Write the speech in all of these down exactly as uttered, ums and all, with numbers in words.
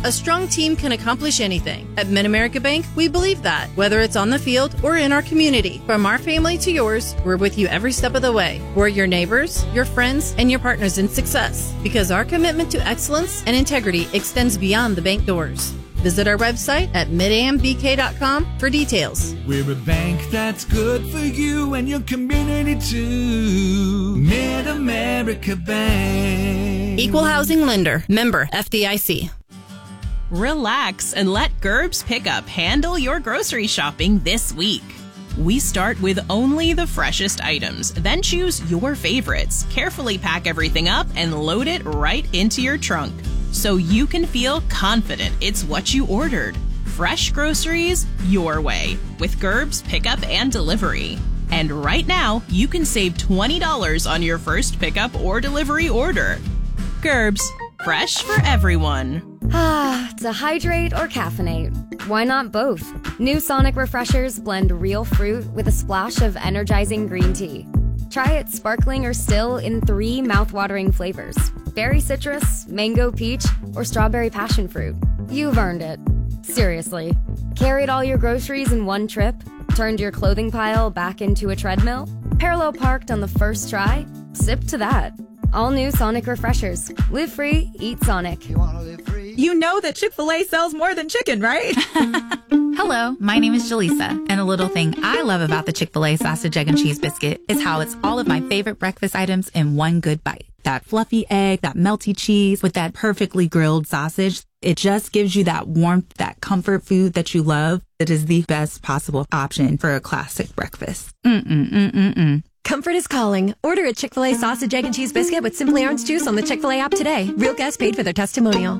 A strong team can accomplish anything. At Mid-America Bank, we believe that, whether it's on the field or in our community. From our family to yours, we're with you every step of the way. We're your neighbors, your friends, and your partners in success, because our commitment to excellence and integrity extends beyond the bank doors. Visit our website at mid am b k dot com for details. We're a bank that's good for you and your community too. Mid-America Bank. Equal housing lender. Member F D I C. Relax and let Gerb's Pickup handle your grocery shopping this week. We start with only the freshest items, then choose your favorites, carefully pack everything up, and load it right into your trunk, so you can feel confident it's what you ordered. Fresh groceries your way with Gerb's Pickup and Delivery. And right now, you can save twenty dollars on your first pickup or delivery order. Gerb's, fresh for everyone. Ah, to hydrate or caffeinate. Why not both? New Sonic Refreshers blend real fruit with a splash of energizing green tea. Try it sparkling or still in three mouthwatering flavors: berry citrus, mango peach, or strawberry passion fruit. You've earned it. Seriously. Carried all your groceries in one trip? Turned your clothing pile back into a treadmill? Parallel parked on the first try? Sip to that. All new Sonic Refreshers. Live free, eat Sonic. You wanna live free? You know that Chick-fil-A sells more than chicken, right? Hello, my name is Jaleesa, and a little thing I love about the Chick-fil-A sausage, egg, and cheese biscuit is how it's all of my favorite breakfast items in one good bite. That fluffy egg, that melty cheese with that perfectly grilled sausage. It just gives you that warmth, that comfort food that you love. It is the best possible option for a classic breakfast. Mm-mm-mm-mm-mm. Comfort is calling. Order a Chick-fil-A sausage, egg, and cheese biscuit with Simply Orange Juice on the Chick-fil-A app today. Real guests paid for their testimonial.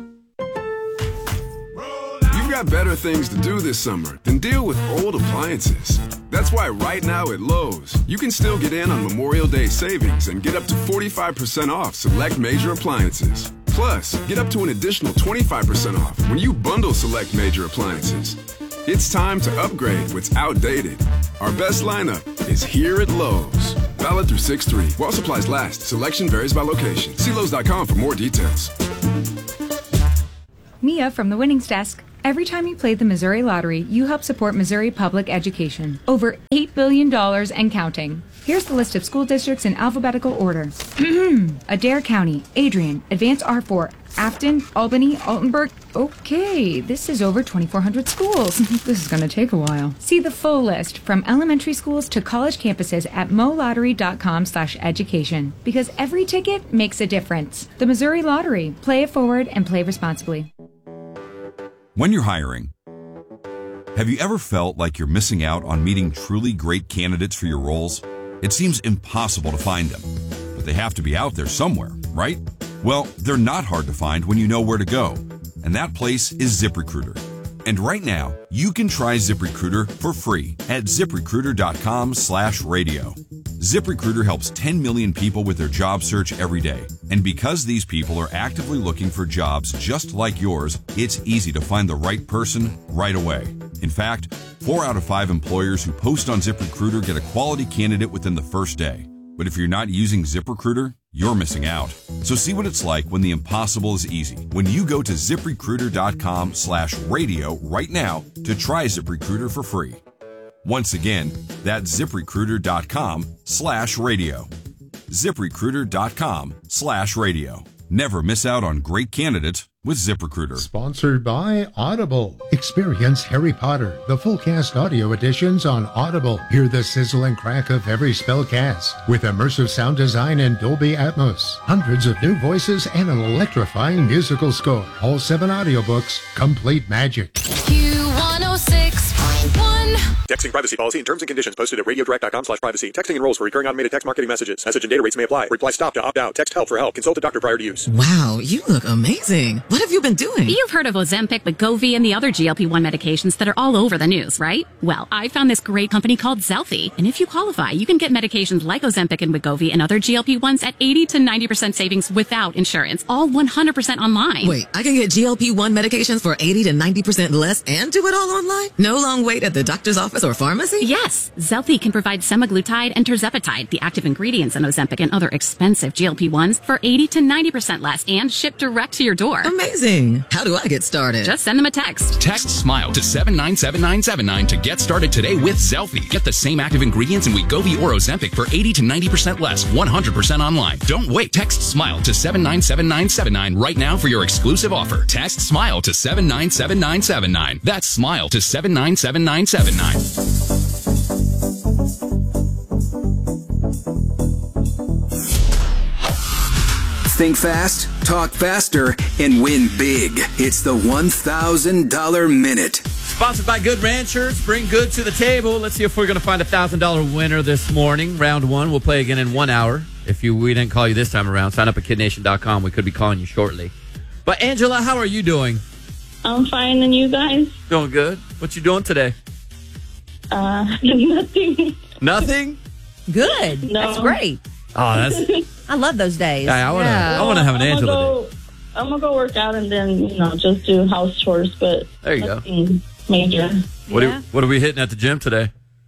You've got better things to do this summer than deal with old appliances. That's why right now at Lowe's, you can still get in on Memorial Day savings and get up to forty-five percent off select major appliances. Plus, get up to an additional twenty-five percent off when you bundle select major appliances. It's time to upgrade what's outdated. Our best lineup is here at Lowe's. Valid through six three. While supplies last, selection varies by location. See Lowe's dot com for more details. Mia from the Winnings Desk. Every time you play the Missouri Lottery, you help support Missouri public education. Over eight billion dollars and counting. Here's the list of school districts in alphabetical order. Adair County, Adrian, Advance R four, Afton, Albany, Altenburg. Okay, this is over twenty-four hundred schools. This is going to take a while. See the full list from elementary schools to college campuses at molottery.com slash education. Because every ticket makes a difference. The Missouri Lottery. Play it forward and play responsibly. When you're hiring, have you ever felt like you're missing out on meeting truly great candidates for your roles? It seems impossible to find them, but they have to be out there somewhere, right? Well, they're not hard to find when you know where to go, and that place is ZipRecruiter. And right now, you can try ZipRecruiter for free at ZipRecruiter.com slash radio. ZipRecruiter helps ten million people with their job search every day. And because these people are actively looking for jobs just like yours, it's easy to find the right person right away. In fact, four out of five employers who post on ZipRecruiter get a quality candidate within the first day. But if you're not using ZipRecruiter, you're missing out. So see what it's like when the impossible is easy. When you go to ZipRecruiter.com slash radio right now to try ZipRecruiter for free. Once again, that's ZipRecruiter.com slash radio. ZipRecruiter.com slash radio. Never miss out on great candidates with ZipRecruiter. Sponsored by Audible. Experience Harry Potter, the full cast audio editions on Audible. Hear the sizzle and crack of every spell cast with immersive sound design and Dolby Atmos. Hundreds of new voices and an electrifying musical score. All seven audiobooks, complete magic. Q one oh six point one. Texting privacy policy and terms and conditions posted at radiodirect.com slash privacy. Texting enrolls for recurring automated text marketing messages. Message and data rates may apply. Reply stop to opt out. Text help for help. Consult a doctor prior to use. Wow, you look amazing. What have you been doing? You've heard of Ozempic, Wegovy, and the other G L P one medications that are all over the news, right? Well, I found this great company called Zelfie, and if you qualify, you can get medications like Ozempic and Wegovy and other G L P ones at eighty to ninety percent savings without insurance, all one hundred percent online. Wait, I can get G L P one medications for eighty to ninety percent less and do it all online? No long wait at the doctor doctor's office or pharmacy? Yes, Zelfie can provide semaglutide and tirzepatide, the active ingredients in Ozempic and other expensive G L P ones, for eighty to ninety percent less and shipped direct to your door. Amazing. How do I get started? Just send them a text. Text SMILE to seven nine seven nine seven nine to get started today with Zelfie. Get the same active ingredients in Wegovy or Ozempic for eighty to ninety percent less, one hundred percent online. Don't wait. Text SMILE to seven nine seven nine seven nine right now for your exclusive offer. Text SMILE to seven nine seven nine seven nine. That's SMILE to seven nine seven nine seven nine. Think fast, talk faster, and win big. It's the one thousand dollars Minute. Sponsored by Good Ranchers. Bring good to the table. Let's see if we're going to find a one thousand dollars winner this morning. Round one. We'll play again in one hour. If you we didn't call you this time around, sign up at kid nation dot com. We could be calling you shortly. But, Angela, how are you doing? I'm fine, and you guys? Doing good. What you doing today? Uh, nothing. Nothing? Good. No. That's great. Oh, that's... I love those days. Yeah, I want to yeah. I want to have an I'm Angela gonna go, day. I'm going to go work out and then, you know, just do house chores, but there you nothing go. major. What, yeah. are, what are we hitting at the gym today?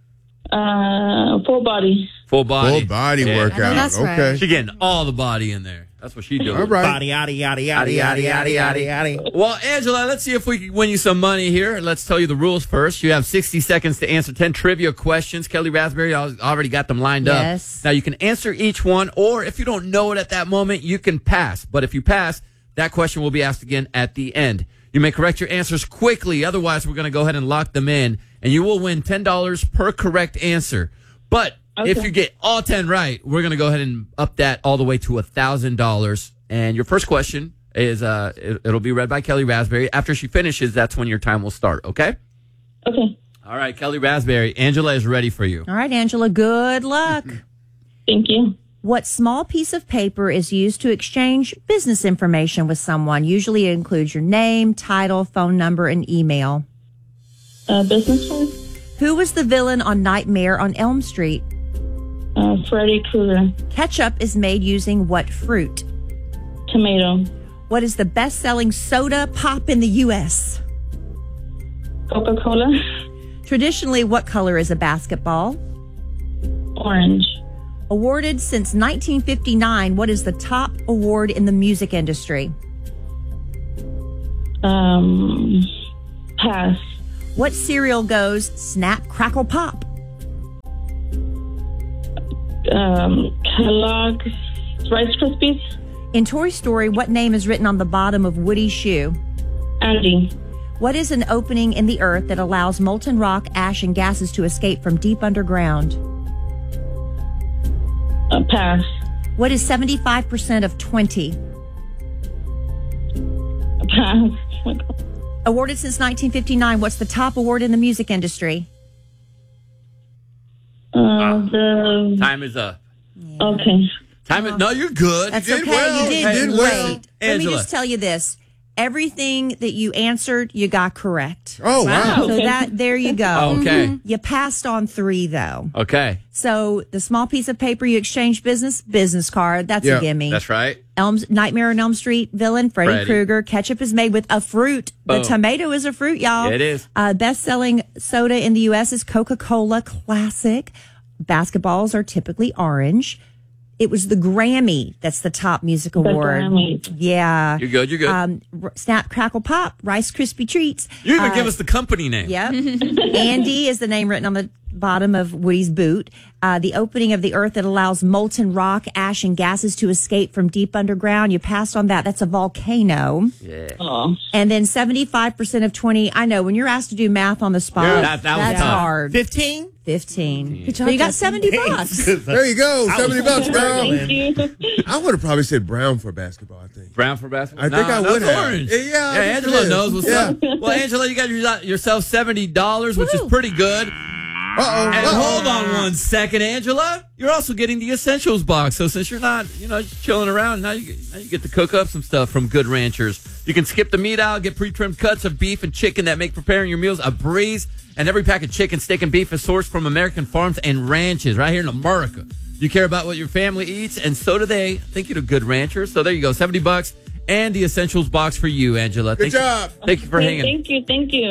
Uh, full body. Full body. Full body Yeah. workout. That's right. Okay. She's getting all the body in there. That's what she doing. All right. Body, yada, yada, yada, yada, yada, yada, yada. Well, Angela, let's see if we can win you some money here. Let's tell you the rules first. You have sixty seconds to answer ten trivia questions. Kelly Raspberry already got them lined up. Yes. Now, you can answer each one, or if you don't know it at that moment, you can pass. But if you pass, that question will be asked again at the end. You may correct your answers quickly. Otherwise, we're going to go ahead and lock them in, and you will win ten dollars per correct answer. But Okay. if you get all ten right, we're going to go ahead and up that all the way to one thousand dollars. And your first question is, uh, it, it'll be read by Kelly Raspberry. After she finishes, that's when your time will start, okay? Okay. All right, Kelly Raspberry. Angela is ready for you. All right, Angela, good luck. Thank you. What small piece of paper is used to exchange business information with someone? Usually it includes your name, title, phone number, and email. Uh, business card? Who was the villain on Nightmare on Elm Street? Uh, Freddy Krueger. Ketchup is made using what fruit? Tomato. What is the best-selling soda pop in the U S? Coca-Cola. Traditionally, what color is a basketball? Orange. Awarded since nineteen fifty-nine, what is the top award in the music industry? Um, pass. What cereal goes snap, crackle, pop? Um, Kellogg's Rice Krispies. In Toy Story, what name is written on the bottom of Woody's shoe? Andy. What is an opening in the earth that allows molten rock, ash, and gases to escape from deep underground? Uh, pass. What is seventy-five percent of twenty? Pass. Awarded since nineteen fifty-nine, what's the top award in the music industry? Uh, the... Time is up. Okay. Time is... No, you're good. That's you did okay. well. You did, Hey, great. well. Let me Angela. just tell you this. Everything that you answered, you got correct. Oh, wow. So Okay. that there you go. Okay. Mhm. You passed on three, though. Okay. So the small piece of paper you exchange business, business card. That's Yeah, a gimme. That's right. Elms, Nightmare on Elm Street villain, Freddy, Freddy. Krueger. Ketchup is made with a fruit. The Boom. tomato is a fruit, y'all. It is. Uh, best-selling soda in the U S is Coca-Cola Classic. Basketballs are typically orange. It was the Grammy that's the top music The award. Grammy. Yeah. You're good. You're good. Um, r- Snap, Crackle, Pop, Rice Krispie Treats. you even Uh, give us the company name. Yep. Andy is the name written on the bottom of Woody's boot. Uh, the opening of the earth that allows molten rock, ash, and gases to escape from deep underground. You passed on that. That's a volcano. Yeah. Oh. And then seventy-five percent of twenty. I know when you're asked to do math on the spot, Yeah, that- that was that's tough. hard. Fifteen. fifteen. Good So job, you got Justin. seventy bucks. There you go. I seventy was- bucks, girl. Thank you. I would have probably said brown for basketball, I think. Brown for basketball? I think Nah, I no, would it's have. orange. Yeah, yeah, I Yeah, think Angela it is. knows what's Yeah. up. Well, Angela, you got your- yourself seventy dollars, which is pretty good. Uh-oh. And uh-oh. hold on one second, Angela. You're also getting the Essentials box. So since you're not, you know, just chilling around, now you, get, now you get to cook up some stuff from Good Ranchers. You can skip the meat aisle, get pre-trimmed cuts of beef and chicken that make preparing your meals a breeze. And every pack of chicken, steak, and beef is sourced from American farms and ranches right here in America. You care about what your family eats, and so do they. Thank you to Good Ranchers. So there you go, seventy bucks and the Essentials box for you, Angela. Good thank job. You, thank you for Okay, hanging. Thank you. Thank you.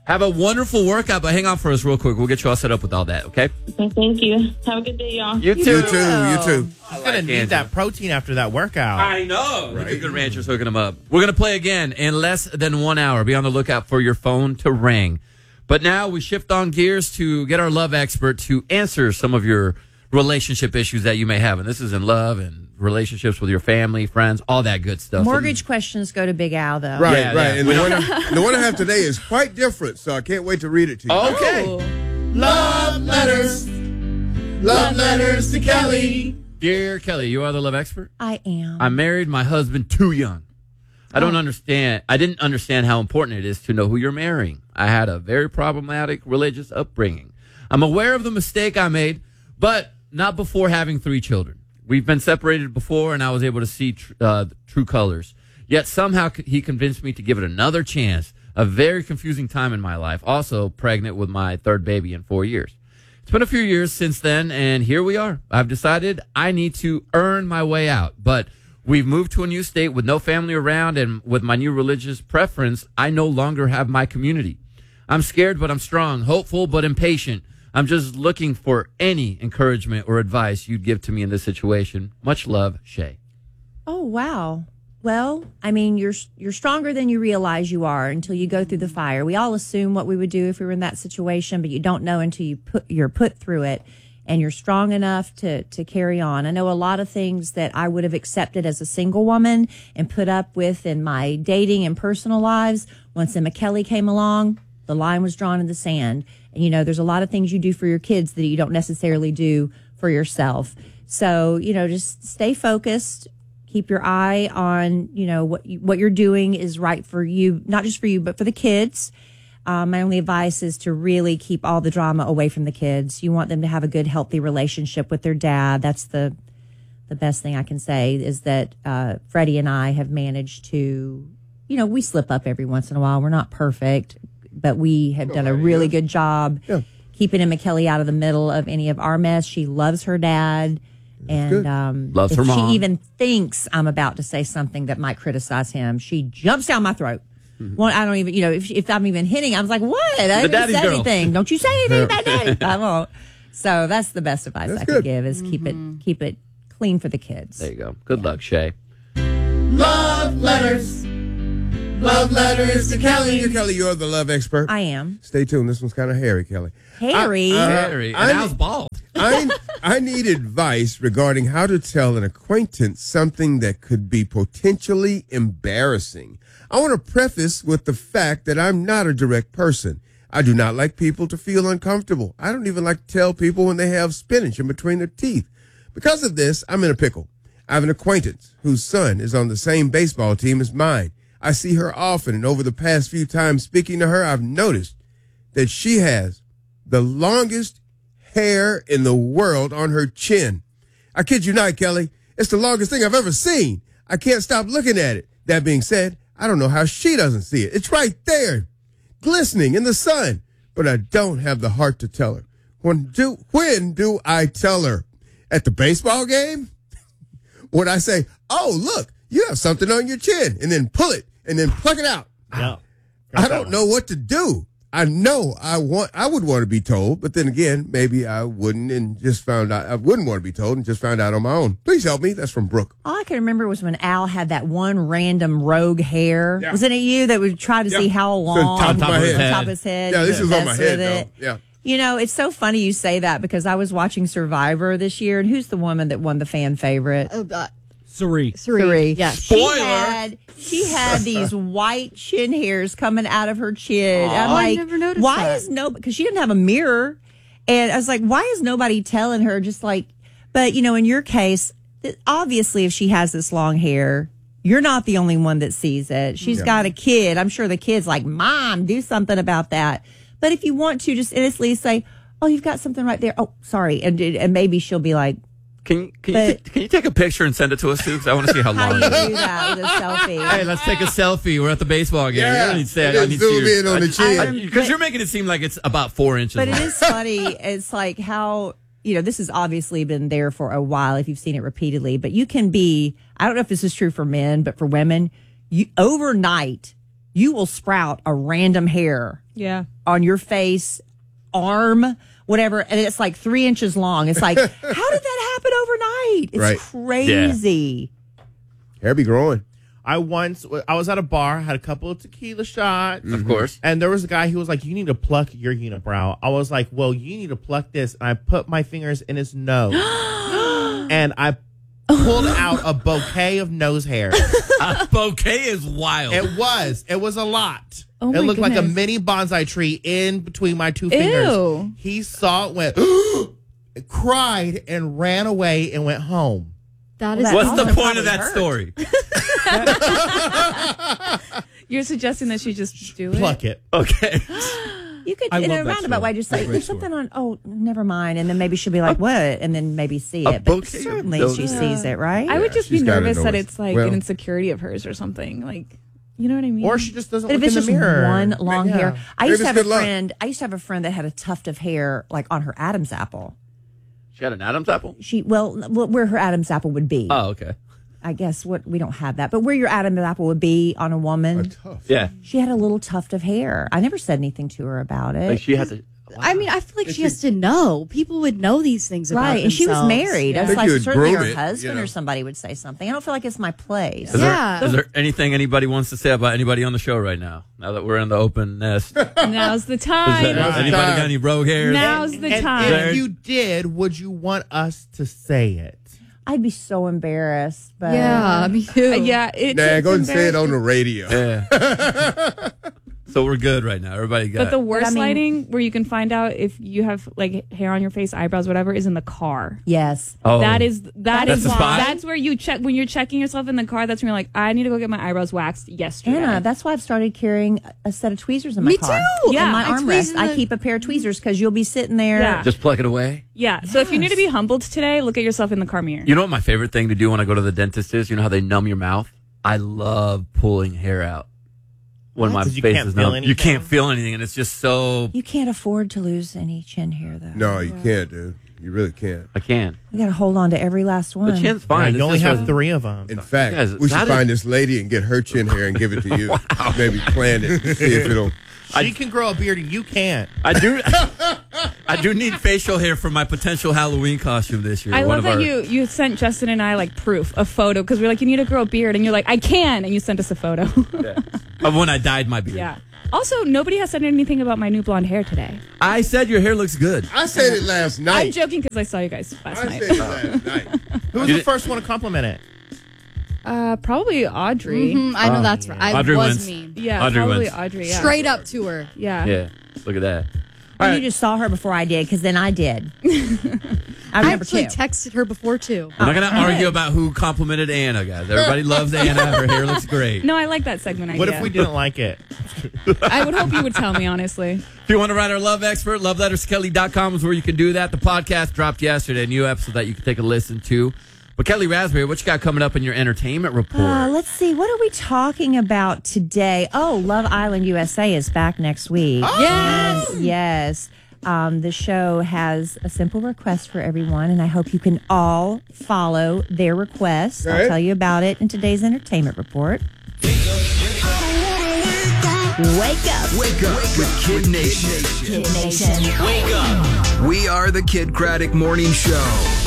Have a wonderful workout, but hang on for us real quick. We'll get you all set up with all that, okay? Thank you. Have a good day, y'all. You too. You too. You too. He's going to need that protein after that workout. I know. Right. Look at Good Ranchers hooking them up. We're going to play again in less than one hour. Be on the lookout for your phone to ring. But now we shift on gears to get our love expert to answer some of your relationship issues that you may have. And this is in love and relationships with your family, friends, all that good stuff. Mortgage and, questions go to Big Al, though. Right, yeah, right. Yeah. And the one, I, the one I have today is quite different, so I can't wait to read it to you. Okay. Oh. Love letters. Love letters to Kelly. Dear Kelly, you are the love expert? I am. I married my husband too young. I don't oh. understand. I didn't understand how important it is to know who you're marrying. I had a very problematic religious upbringing. I'm aware of the mistake I made, but not before having three children. We've been separated before, and I was able to see tr- uh, true colors. Yet somehow c- he convinced me to give it another chance. A very confusing time in my life. Also pregnant with my third baby in four years. It's been a few years since then, and here we are. I've decided I need to earn my way out, but we've moved to a new state with no family around, and with my new religious preference, I no longer have my community. I'm scared, but I'm strong, hopeful, but impatient. I'm just looking for any encouragement or advice you'd give to me in this situation. Much love, Shay. Oh, wow. Well, I mean, you're you're stronger than you realize you are until you go through the fire. We all assume what we would do if we were in that situation, but you don't know until you put you're put through it, and you're strong enough to to carry on. I know a lot of things that I would have accepted as a single woman and put up with in my dating and personal lives. Once Emma Kelly came along, the line was drawn in the sand. And, you know, there's a lot of things you do for your kids that you don't necessarily do for yourself. So, you know, just stay focused. Keep your eye on, you know, what you, what you're doing is right for you, not just for you, but for the kids. Um, my only advice is to really keep all the drama away from the kids. You want them to have a good, healthy relationship with their dad. That's the the best thing I can say is that uh, Freddie and I have managed to, you know, we slip up every once in a while. We're not perfect, but we have done a really good job yeah. keeping Emma Kelly out of the middle of any of our mess. She loves her dad. And um, loves if her mom. she even thinks I'm about to say something that might criticize him, she jumps down my throat. Mm-hmm. Well, I don't even, you know, if, if I'm even hinting, I was like, what? I the didn't say girl. anything. Don't you say anything about daddy. I won't. So that's the best advice that's I good. could give is mm-hmm. keep it keep it clean for the kids. There you go. Good yeah. luck, Shay. Love letters. Love letters to Kelly. Dear Kelly, you're the love expert. I am. Stay tuned. This one's kind of hairy, Kelly. Hairy? I, uh, Hairy. And I, I was bald. I, I need advice regarding how to tell an acquaintance something that could be potentially embarrassing. I want to preface with the fact that I'm not a direct person. I do not like people to feel uncomfortable. I don't even like to tell people when they have spinach in between their teeth. Because of this, I'm in a pickle. I have an acquaintance whose son is on the same baseball team as mine. I see her often, and over the past few times speaking to her, I've noticed that she has the longest hair in the world on her chin. I kid you not, Kelly. It's the longest thing I've ever seen. I can't stop looking at it. That being said, I don't know how she doesn't see it. It's right there, glistening in the sun. But I don't have the heart to tell her. When do, when do I tell her? At the baseball game? Would I say, oh, look, you have something on your chin, and then pull it, and then pluck it out? No. I don't know what to do. I know I want, I would want to be told, but then again, maybe I wouldn't and just found out, I wouldn't want to be told and just found out on my own. Please help me. That's from Brooke. All I can remember was when Al had that one random rogue hair. Yeah. Wasn't it you that would try to yeah. see how long? So top, top, of the his head. top of his head. Yeah, this is on my head, it. though. Yeah. You know, it's so funny you say that because I was watching Survivor this year, and who's the woman that won the fan favorite? Oh, God. Suri. Suri. Yeah. Spoiler. She had, she had these white chin hairs coming out of her chin. Oh, I'm like, I never noticed why that. is no, because she didn't have a mirror. And I was like, why is nobody telling her just like, but you know, in your case, obviously if she has this long hair, you're not the only one that sees it. She's yeah. got a kid. I'm sure the kid's like, Mom, do something about that. But if you want to, just innocently say, oh, you've got something right there. Oh, sorry. And and maybe she'll be like, Can, can, but, you t- can you take a picture and send it to us, too? Because I want to see how long how it do is. you do that with a selfie? Hey, let's take a selfie. We're at the baseball game. Yeah. You don't need to say it. I need to zoom see in your, on the chin. Because you're making it seem like it's about four inches But long. it is funny. It's like how, you know, this has obviously been there for a while if you've seen it repeatedly. But you can be, I don't know if this is true for men, but for women, you overnight, you will sprout a random hair Yeah. on your face, arm, whatever, and it's like three inches long. It's like, how did that happen overnight? It's Right. crazy. Hair be growing. I once, I was at a bar, had a couple of tequila shots. Of course. And there was a guy who was like, you need to pluck your unibrow. I was like, well, you need to pluck this. And I put my fingers in his nose. And I pulled out a bouquet of nose hair. A bouquet is wild. It was. It was a lot. Oh it my looked like a goodness. mini bonsai tree in between my two Ew. fingers. He saw it, went, cried, and ran away and went home. That Well, is that What's also the point of probably that hurt. story? You're suggesting that she just do it? Pluck it. Okay. You could, I in love a that roundabout story. way, just say, Great there's story. something on, oh, never mind. And then maybe she'll be like, what? And then maybe see A it. But bouquet of certainly nose she hair. sees it, right? I would just be she's gotta nervous know that it. it's like Well- an insecurity of hers or something. Like, you know what I mean? Or she just doesn't But if look it's in just the mirror. one long Yeah. hair. I Maybe used to it's have a good luck. friend, I used to have a friend that had a tuft of hair like on her Adam's apple. She had an Adam's apple? She, well, well, where her Adam's apple would be. Oh, okay. I guess what we don't have that, but where your Adam's apple would be on a woman. Yeah. She had a little tuft of hair. I never said anything to her about it. Like she had to. I mean, I feel like she has to know. People would know these things about Right, and she was themselves. married. I Yeah. was like, you would certainly groom her it, you husband know. or somebody would say something. I don't feel like it's my place. Is, Yeah. there, is there anything anybody wants to say about anybody on the show right now? Now that we're in the open nest. Is Now's the time. there, anybody got any rogue hairs? Now's the And time. if you did, would you want us to say it? I'd be so embarrassed, but Yeah, me too. Uh, yeah, it's, Nah, it's go and say it on embarrassing. the radio. Yeah. So we're good right now. Everybody got But the worst I mean- lighting where you can find out if you have like hair on your face, eyebrows, whatever, is in the car. yes. Oh. That is that That's is the spot? that's where you check when you're checking yourself in the car. That's when you're like, I need to go get my eyebrows waxed yesterday. Anna, that's why I've started carrying a set of tweezers in my Me car. too. Yeah, Yeah, my I armrest. tweezed I the- keep a pair of tweezers because you'll be sitting there. Yeah. just pluck it away. Yeah. So if you need to be humbled today, look at yourself in the car mirror. You know what my favorite thing to do when I go to the dentist is? You know how they numb your mouth? I love pulling hair out when my 'Cause you face can't is feel numb. You anything? can't feel anything, and it's just so. You can't afford to lose any chin hair, though. No, you can't, dude. You really can't. I can't. You got to hold on to every last one. The chin's Yeah, fine. you It's only just have a- three of them. In fact, Guys, we should that is- find this lady and get her chin hair and give it to you. Maybe plan it. See if it'll. She can grow a beard and you can't. I do. I do need facial hair for my potential Halloween costume this year. I One love of that our- you you sent Justin and I like proof, a photo, because we're like, you need to grow a beard, and you're like, I can, and you sent us a photo. of when I dyed my beard. Yeah. Also, nobody has said anything about my new blonde hair today. I said your hair looks good. I said it last I'm night. joking because I saw you guys last I night. said it last night. Who was You the did- first one to compliment it? Uh, probably Audrey. Mhm, I know Oh, that's right. I Audrey was wins. mean. Yeah, Audrey probably wins. Audrey. Yeah. Straight up to her. Yeah. Yeah. Look at that. And you just saw her before I did, because then I did. I'm I number actually two. texted her before too. We're not going to argue about who complimented Anna, guys. Everybody loves Anna. Her hair looks great. No, I like that segment idea. What if we didn't like it? I would hope you would tell me, honestly. If you want to write our love expert, love letters kelly dot com is where you can do that. The podcast dropped yesterday, a new episode that you can take a listen to. But Kelly Raspberry, what you got coming up in your entertainment report? Uh, let's see. What are we talking about today? Oh, Love Island U S A is back next week. Yes! And yes. Um, the show has a simple request for everyone, and I hope you can all follow their request. I'll Right. tell you about it in today's entertainment report. Wake up. Wake up with Kid Nation. Kid Nation. Wake up. We are the Kid Craddock Morning Show.